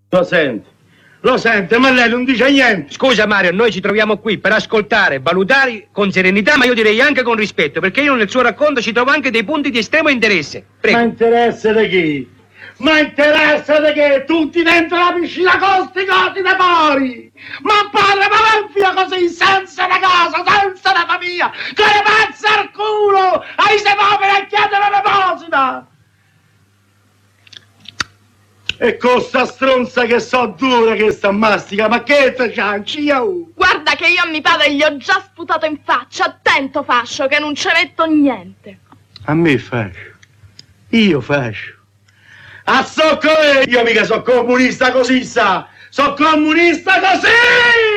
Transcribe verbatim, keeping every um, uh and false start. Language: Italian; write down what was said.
Lo sente, lo sente, ma lei non dice niente. Scusa Mario, noi ci troviamo qui per ascoltare, valutare con serenità, ma io direi anche con rispetto, perché io nel suo racconto ci trovo anche dei punti di estremo interesse. Prego. Ma interesse di chi? Ma interessa di che tutti dentro la piscina con sti cosi da fuori! Ma padre, ma va via così, senza una casa, senza una famiglia, che ne pazza al culo! Ai se poveri a chiedere l'elemosina! E con sta stronza che so dura che sta mastica, ma che te cianci io? Guarda che io a mio padre gli ho già sputato in faccia, attento fascio, che non ci metto niente. A me fascio? Io fascio? A socco io mica so comunista così sa! So comunista così!